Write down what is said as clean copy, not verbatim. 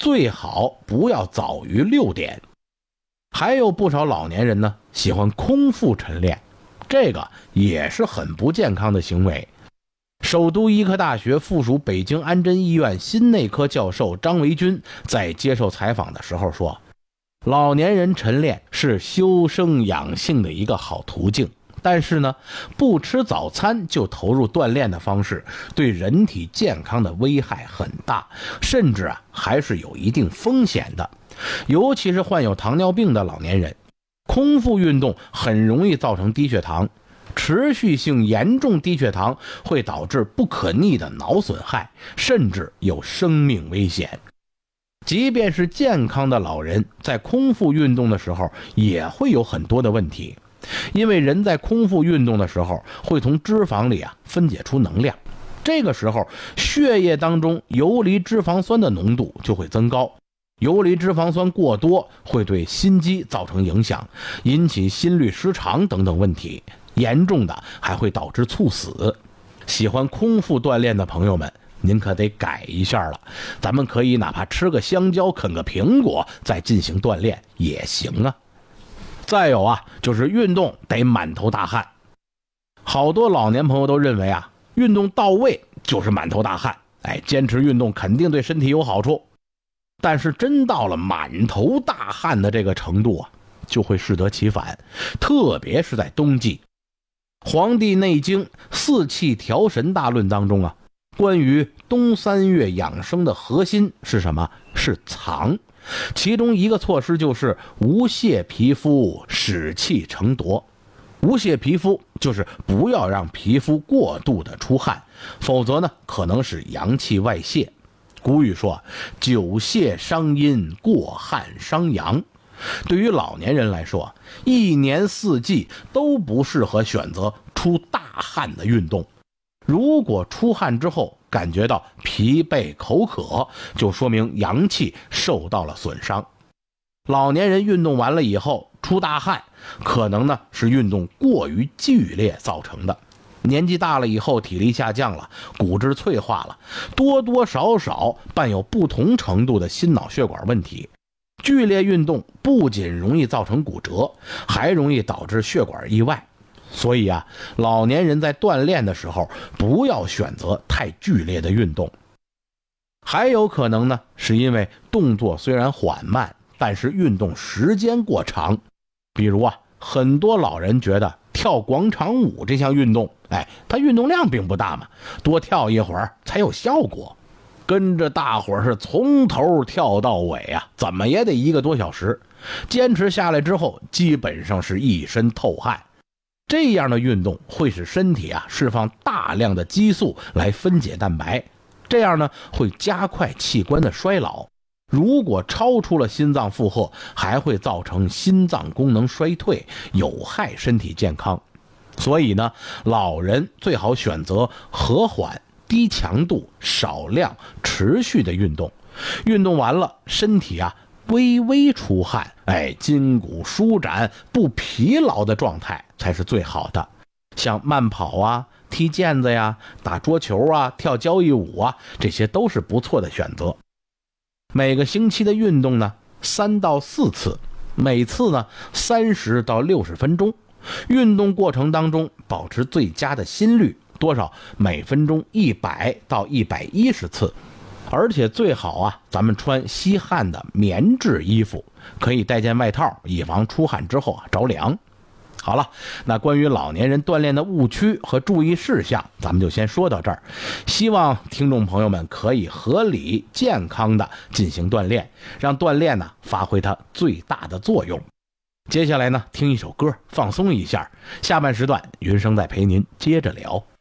最好不要早于6点。还有不少老年人呢喜欢空腹晨练，这个也是很不健康的行为。首都医科大学附属北京安贞医院心内科教授张维军在接受采访的时候说，老年人晨练是修身养性的一个好途径，但是呢，不吃早餐就投入锻炼的方式对人体健康的危害很大，甚至还是有一定风险的。尤其是患有糖尿病的老年人，空腹运动很容易造成低血糖，持续性严重低血糖会导致不可逆的脑损害，甚至有生命危险。即便是健康的老人，在空腹运动的时候也会有很多的问题，因为人在空腹运动的时候会从脂肪里分解出能量，这个时候血液当中游离脂肪酸的浓度就会增高，游离脂肪酸过多会对心肌造成影响，引起心律失常等等问题，严重的还会导致猝死。喜欢空腹锻炼的朋友们，您可得改一下了，咱们可以哪怕吃个香蕉啃个苹果再进行锻炼也行啊。再有就是运动得满头大汗。好多老年朋友都认为运动到位就是满头大汗，坚持运动肯定对身体有好处。但是真到了满头大汗的这个程度就会适得其反，特别是在冬季。《黄帝内经·四气调神大论》当中关于冬3月养生的核心是什么？是藏。其中一个措施就是无泄皮肤，使气成夺。无泄皮肤就是不要让皮肤过度的出汗，否则呢可能使阳气外泄。古语说久泄伤阴，过汗伤阳。对于老年人来说，一年四季都不适合选择出大汗的运动。如果出汗之后感觉到疲惫口渴，就说明阳气受到了损伤。老年人运动完了以后出大汗，可能呢是运动过于剧烈造成的。年纪大了以后体力下降了，骨质脆化了，多多少少伴有不同程度的心脑血管问题。剧烈运动不仅容易造成骨折，还容易导致血管意外。所以老年人在锻炼的时候不要选择太剧烈的运动。还有可能呢是因为动作虽然缓慢，但是运动时间过长。比如很多老人觉得跳广场舞这项运动它运动量并不大嘛，多跳一会儿才有效果。跟着大伙儿是从头跳到尾怎么也得1个多小时，坚持下来之后基本上是一身透汗。这样的运动会使身体释放大量的激素来分解蛋白，这样呢会加快器官的衰老。如果超出了心脏负荷，还会造成心脏功能衰退，有害身体健康。所以呢，老人最好选择和缓、低强度、少量、持续的运动。运动完了，身体微微出汗，筋骨舒展，不疲劳的状态才是最好的。像慢跑踢毽子打桌球跳交谊舞这些都是不错的选择。每个星期的运动呢3到4次，每次呢30到60分钟。运动过程当中保持最佳的心率，多少？每分钟100到110次。而且最好咱们穿吸汗的棉质衣服，可以带件外套，以防出汗之后着凉。好了，那关于老年人锻炼的误区和注意事项，咱们就先说到这儿。希望听众朋友们可以合理健康的进行锻炼，让锻炼呢发挥它最大的作用。接下来呢，听一首歌放松一下。下半时段，云生再陪您接着聊。